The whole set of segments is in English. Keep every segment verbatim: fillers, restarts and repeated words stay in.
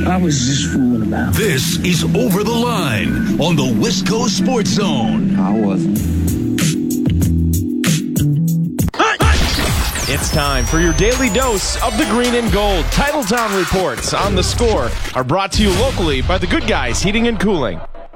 I was just fooling about. This is Over the Line on the West Coast Sports Zone. I wasn't. It's time for your daily dose of the green and gold. Titletown reports on the score are brought to you locally by the Good Guys Heating and Cooling.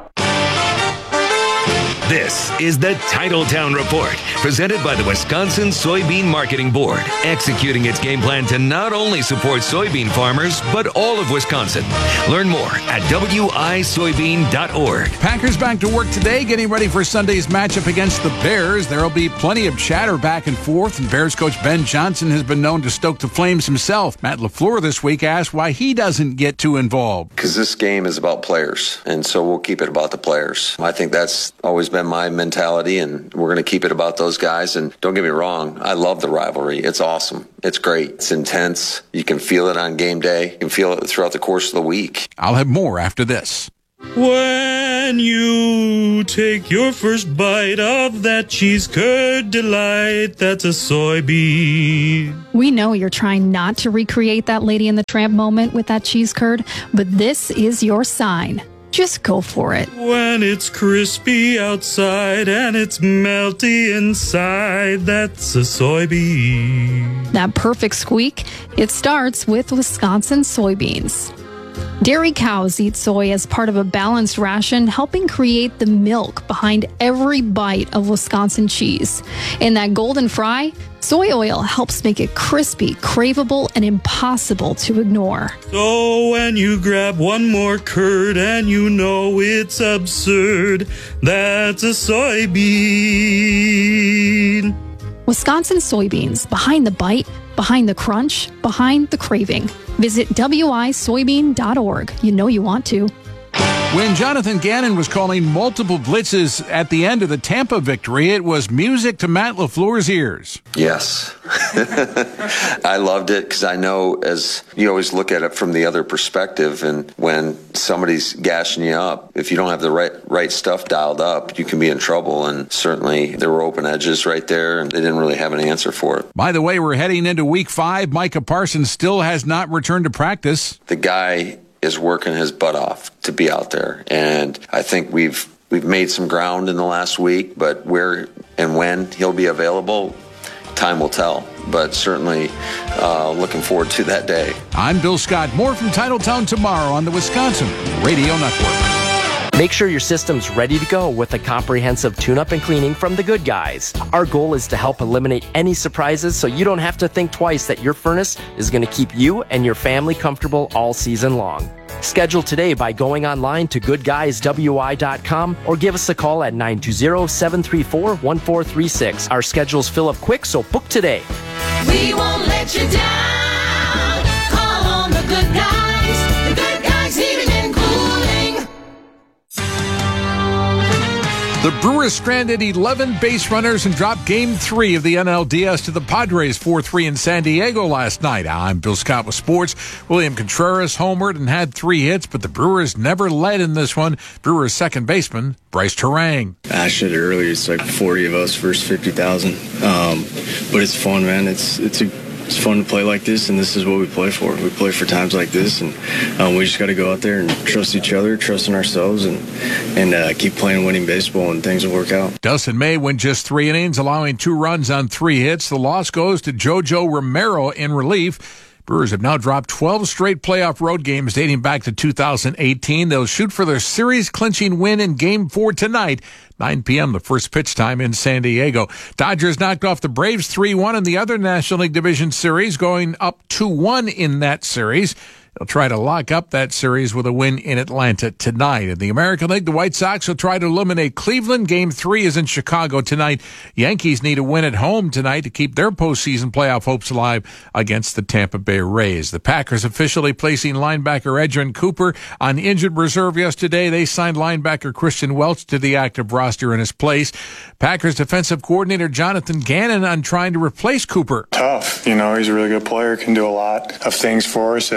This is the Titletown Report, presented by the Wisconsin Soybean Marketing Board, executing its game plan to not only support soybean farmers, but all of Wisconsin. Learn more at W I soybean dot org. Packers back to work today, getting ready for Sunday's matchup against the Bears. There will be plenty of chatter back and forth, and Bears coach Ben Johnson has been known to stoke the flames himself. Matt LaFleur this week asked why he doesn't get too involved. Because this game is about players, and so we'll keep it about the players. I think that's always been my mentality, and we're going to keep it about those guys. And don't get me wrong, I love the rivalry. It's awesome. It's great. It's intense. You can feel it on game day. You can feel it throughout the course of the week. I'll have more after this. When you take your first bite of that cheese curd delight, that's a soybean. We know you're trying not to recreate that Lady and the Tramp moment with that cheese curd, but this is your sign. Just go for it. When it's crispy outside and it's melty inside, that's a soybean. That perfect squeak, it starts with Wisconsin soybeans. Dairy cows eat soy as part of a balanced ration, helping create the milk behind every bite of Wisconsin cheese. In that golden fry, soy oil helps make it crispy, craveable, and impossible to ignore. So when you grab one more curd and you know it's absurd, that's a soybean. Wisconsin soybeans, behind the bite, behind the crunch, behind the craving. Visit W I soybean dot org. You know you want to. When Jonathan Gannon was calling multiple blitzes at the end of the Tampa victory, it was music to Matt LaFleur's ears. Yes. I loved it because I know, as you always look at it from the other perspective, and when somebody's gashing you up, if you don't have the right right stuff dialed up, you can be in trouble. And certainly there were open edges right there, and they didn't really have an answer for it. By the way, we're heading into week five. Micah Parsons still has not returned to practice. The guy is working his butt off to be out there, and I think we've we've made some ground in the last week, but where and when he'll be available, time will tell. But certainly uh, looking forward to that day. I'm Bill Scott. More from Titletown tomorrow on the Wisconsin Radio Network. Make sure your system's ready to go with a comprehensive tune-up and cleaning from the Good Guys. Our goal is to help eliminate any surprises so you don't have to think twice that your furnace is going to keep you and your family comfortable all season long. Schedule today by going online to good guys w i dot com or give us a call at nine two zero, seven three four, one four three six. Our schedules fill up quick, so book today. We won't let you down. Call on the Good Guys. The Good Guys Heating and Cooling. The Brewers stranded eleven base runners and dropped Game three of the N L D S to the Padres four three in San Diego last night. I'm Bill Scott with sports. William Contreras homered and had three hits, but the Brewers never led in this one. Brewers second baseman Bryce Terang. I said it earlier, it's like forty of us versus fifty thousand. Um, but it's fun, man. It's it's a It's fun to play like this, and this is what we play for. We play for times like this, and um, we just got to go out there and trust each other, trust in ourselves, and and uh, keep playing winning baseball, and things will work out. Dustin May went just three innings, allowing two runs on three hits. The loss goes to JoJo Romero in relief. Brewers have now dropped twelve straight playoff road games dating back to two thousand eighteen. They'll shoot for their series-clinching win in Game four tonight, nine p.m., the first pitch time in San Diego. Dodgers knocked off the Braves three one in the other National League Division Series, going up two one in that series. They'll try to lock up that series with a win in Atlanta tonight. In the American League, the White Sox will try to eliminate Cleveland. Game three is in Chicago tonight. Yankees need a win at home tonight to keep their postseason playoff hopes alive against the Tampa Bay Rays. The Packers officially placing linebacker Edgerrin Cooper on injured reserve yesterday. They signed linebacker Christian Welch to the active roster in his place. Packers defensive coordinator Jonathan Gannon on trying to replace Cooper. Tough. You know, he's a really good player, can do a lot of things for us, as you guys have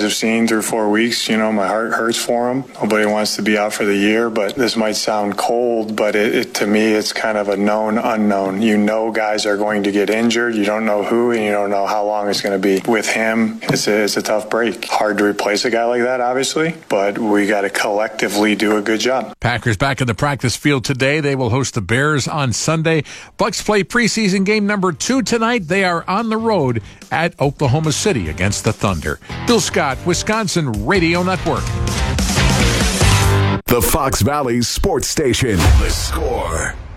have seen through four weeks, you know, my heart hurts for him. Nobody wants to be out for the year, but this might sound cold, but it, it to me, it's kind of a known unknown. You know guys are going to get injured. You don't know who, and you don't know how long it's going to be. With him, it's a, it's a tough break. Hard to replace a guy like that, obviously, but we got to collectively do a good job. Packers back in the practice field today. They will host the Bears on Sunday. Bucks play preseason game number two tonight. They are on the road at Oklahoma City against the Thunder. Bill Scott, Wisconsin Radio Network. The Fox Valley Sports Station. The Score.